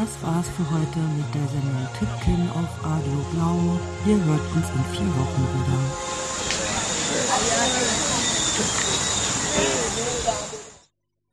das war's für heute mit der Sendung Tippkin auf Radio Blau. Ihr hört uns in 4 Wochen wieder.